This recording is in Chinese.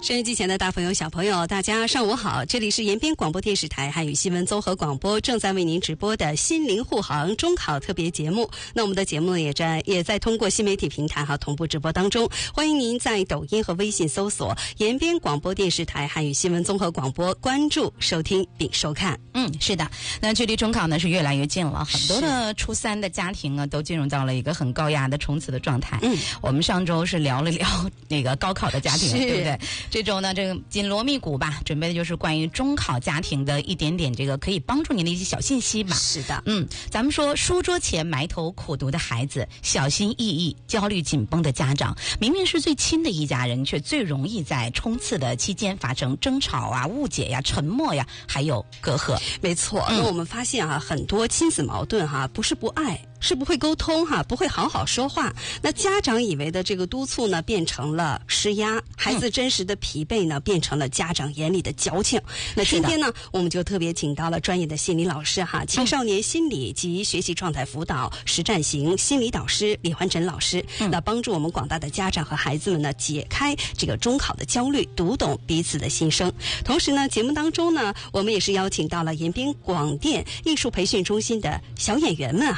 收音机前的大朋友小朋友，大家上午好，这里是延边广播电视台汉语新闻综合广播正在为您直播的心灵护航中考特别节目。那我们的节目也在通过新媒体平台同步直播当中，欢迎您在抖音和微信搜索延边广播电视台汉语新闻综合广播，关注收听并收看。 是的，那距离中考呢是越来越近了，很多的初三的家庭啊都进入到了一个很高压的冲刺的状态。我们上周是聊了聊那个高考的家庭，对不对？这周呢，这个紧锣密鼓吧，准备的就是关于中考家庭的一点点这个可以帮助您的一些小信息吧。 是的， 咱们说书桌前埋头苦读的孩子，小心翼翼、焦虑紧绷的家长，明明是最亲的一家人，却最容易在冲刺的期间发生争吵啊、误解呀、沉默呀，还有隔阂。 没错，那我们发现很多亲子矛盾不是不爱，是不会沟通不会好好说话。那家长以为的这个督促呢，变成了施压；孩子真实的疲惫呢，变成了家长眼里的矫情。那今天呢，我们就特别请到了专业的心理老师青少年心理及学习状态辅导实战型心理导师李焕晨老师，那帮助我们广大的家长和孩子们呢，解开这个中考的焦虑，读懂彼此的心声。同时呢，节目当中呢，我们也是邀请到了延边广电艺术培训中心的小演员们